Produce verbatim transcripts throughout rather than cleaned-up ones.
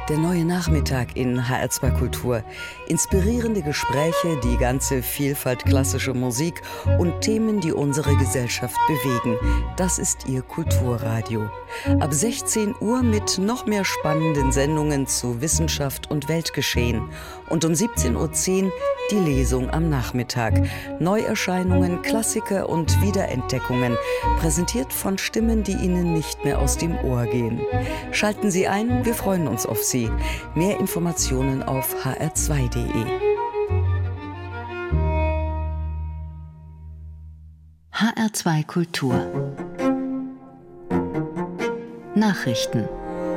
Der neue Nachmittag in H R zwei Kultur. Inspirierende Gespräche, die ganze Vielfalt klassischer Musik und Themen, die unsere Gesellschaft bewegen. Das ist Ihr Kulturradio. Ab sechzehn Uhr mit noch mehr spannenden Sendungen zu Wissenschaft und Weltgeschehen. Und um siebzehn Uhr zehn die Lesung am Nachmittag. Neuerscheinungen, Klassiker und Wiederentdeckungen. Präsentiert von Stimmen, die Ihnen nicht mehr aus dem Ohr gehen. Schalten Sie ein, wir freuen uns auf Sie. Mehr Informationen auf h r zwei punkt d e. H R zwei Kultur Nachrichten.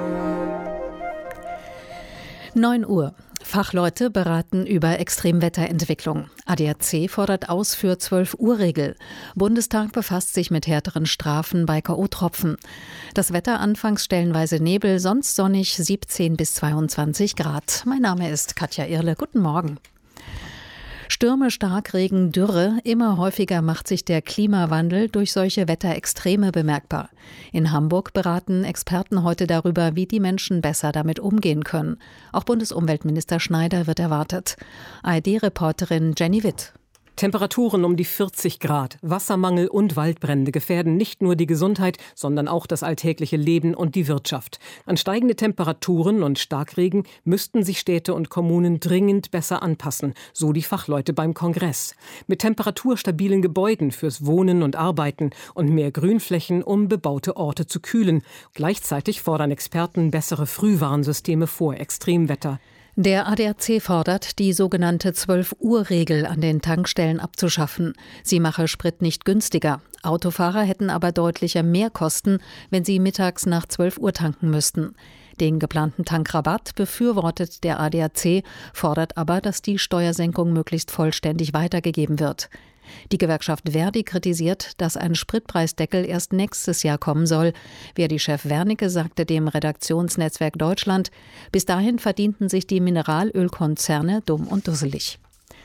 neun Uhr. Fachleute beraten über Extremwetterentwicklung. A D A C fordert aus für zwölf Uhr Regel. Bundestag befasst sich mit härteren Strafen bei K O-Tropfen. Das Wetter anfangs stellenweise Nebel, sonst sonnig, siebzehn bis zweiundzwanzig Grad. Mein Name ist Katja Irle. Guten Morgen. Stürme, Starkregen, Dürre, immer häufiger macht sich der Klimawandel durch solche Wetterextreme bemerkbar. In Hamburg beraten Experten heute darüber, wie die Menschen besser damit umgehen können. Auch Bundesumweltminister Schneider wird erwartet. A R D-Reporterin Jenny Witt. Temperaturen um die vierzig Grad, Wassermangel und Waldbrände gefährden nicht nur die Gesundheit, sondern auch das alltägliche Leben und die Wirtschaft. An steigende Temperaturen und Starkregen müssten sich Städte und Kommunen dringend besser anpassen, so die Fachleute beim Kongress. Mit temperaturstabilen Gebäuden fürs Wohnen und Arbeiten und mehr Grünflächen, um bebaute Orte zu kühlen. Gleichzeitig fordern Experten bessere Frühwarnsysteme vor Extremwetter. Der A D A C fordert, die sogenannte zwölf Uhr Regel an den Tankstellen abzuschaffen. Sie mache Sprit nicht günstiger. Autofahrer hätten aber deutliche Mehrkosten, wenn sie mittags nach zwölf Uhr tanken müssten. Den geplanten Tankrabatt befürwortet der A D A C, fordert aber, dass die Steuersenkung möglichst vollständig weitergegeben wird. Die Gewerkschaft Verdi kritisiert, dass ein Spritpreisdeckel erst nächstes Jahr kommen soll. Verdi-Chef Wernicke sagte dem Redaktionsnetzwerk Deutschland, bis dahin verdienten sich die Mineralölkonzerne dumm und dusselig.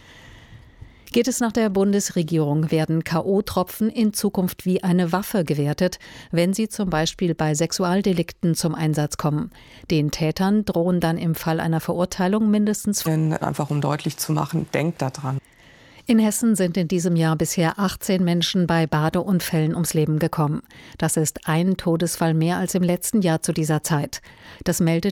Geht es nach der Bundesregierung, werden K O-Tropfen in Zukunft wie eine Waffe gewertet, wenn sie zum Beispiel bei Sexualdelikten zum Einsatz kommen. Den Tätern drohen dann im Fall einer Verurteilung mindestens... Einfach um deutlich zu machen, denkt daran. In Hessen sind in diesem Jahr bisher achtzehn Menschen bei Badeunfällen ums Leben gekommen. Das ist ein Todesfall mehr als im letzten Jahr zu dieser Zeit. Das meldet